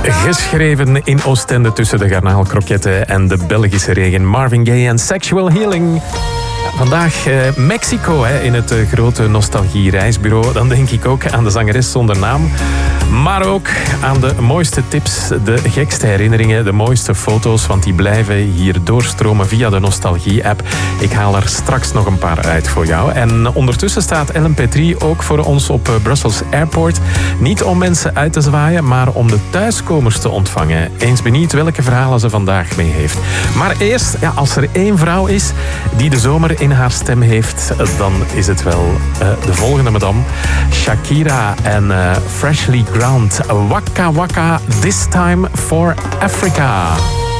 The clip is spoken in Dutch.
Geschreven in Oostende tussen de garnaalkroketten en de Belgische regen. Marvin Gaye en Sexual Healing. Vandaag Mexico in het grote nostalgie-reisbureau. Dan denk ik ook aan de zangeres zonder naam. Maar ook aan de mooiste tips, de gekste herinneringen, de mooiste foto's. Want die blijven hier doorstromen via de Nostalgie-app. Ik haal er straks nog een paar uit voor jou. En ondertussen staat Ellen Petrie ook voor ons op Brussels Airport. Niet om mensen uit te zwaaien, maar om de thuiskomers te ontvangen. Eens benieuwd welke verhalen ze vandaag mee heeft. Maar eerst, als er één vrouw is die de zomer in haar stem heeft, dan is het wel de volgende madame. Shakira en Freshly Ground. Waka Waka, This Time for Africa.